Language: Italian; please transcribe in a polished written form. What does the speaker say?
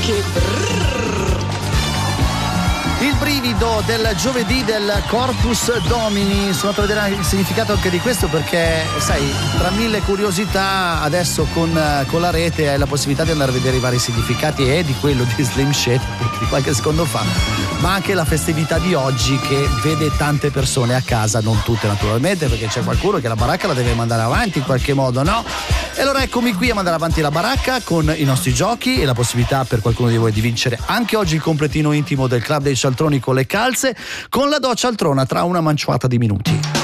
Che Il brivido del giovedì del Corpus Domini. Sono andato a vedere il significato anche di questo perché, sai, tra mille curiosità adesso con la rete hai la possibilità di andare a vedere i vari significati e di quello di Slim Shady di qualche secondo fa, ma anche la festività di oggi che vede tante persone a casa, non tutte naturalmente, perché c'è qualcuno che la baracca la deve mandare avanti in qualche modo, no? E allora eccomi qui a mandare avanti la baracca con i nostri giochi e la possibilità per qualcuno di voi di vincere anche oggi il completino intimo del Club dei Cialtroni con le calze, con la doccia altrona tra una manciata di minuti.